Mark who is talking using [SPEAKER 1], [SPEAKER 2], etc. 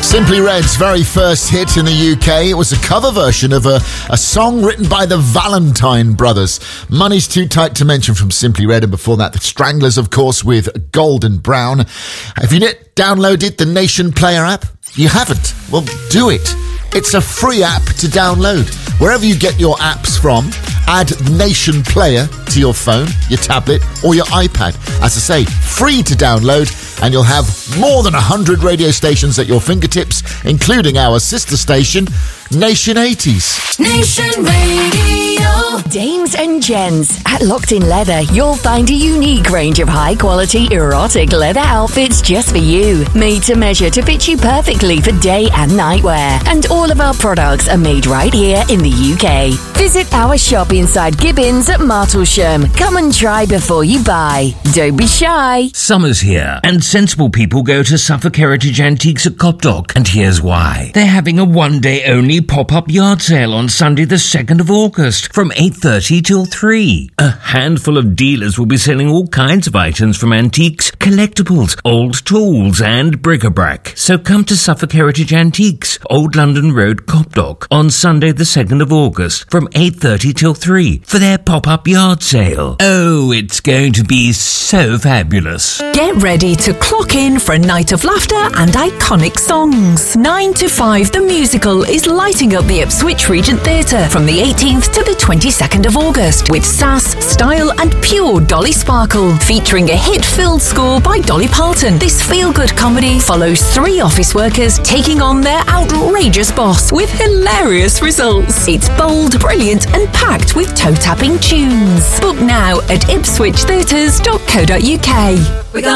[SPEAKER 1] Simply Red's very first hit in the UK. It was a cover version of a song written by the Valentine Brothers. Money's Too Tight to Mention from Simply Red, and before that, the Stranglers, of course, with Golden Brown. Have you downloaded the Nation Player app? You haven't? Well, do it. It's a free app to download. Wherever you get your apps from, add Nation Player to your phone, your tablet, or your iPad. As I say, free to download, and you'll have more than 100 radio stations at your fingertips, including our sister station, Nation 80s.
[SPEAKER 2] Nation Radio.
[SPEAKER 3] Dames and gents, at Locked In Leather, you'll find a unique range of high-quality erotic leather outfits just for you. Made to measure to fit you perfectly for day and night wear. And all of our products are made right here in the UK. Visit our shop inside Gibbons at Martlesham. Come and try before you buy. Don't be shy.
[SPEAKER 4] Summer's here, and sensible people go to Suffolk Heritage Antiques at Copdock, and here's why. They're having a one-day-only pop-up yard sale on Sunday the 2nd of August from 8:30 till 3. A handful of dealers will be selling all kinds of items from antiques, collectibles, old tools and bric-a-brac. So come to Suffolk Heritage Antiques, Old London Road, Copdock, on Sunday the 2nd of August from 8:30 till 3 for their pop-up yard sale. Oh, it's going to be so fabulous.
[SPEAKER 5] Get ready to clock in for a night of laughter and iconic songs. 9 to 5 The Musical is lighting up the Ipswich Regent Theatre from the 18th to the 22nd of August with sass, style and pure Dolly Sparkle, featuring a hit-filled score by Dolly Parton. This feel-good comedy follows 3 office workers taking on their outrageous boss with hilarious results. It's bold, brilliant and packed with toe-tapping tunes. Book now at ipswichtheatres.co.uk.
[SPEAKER 2] We got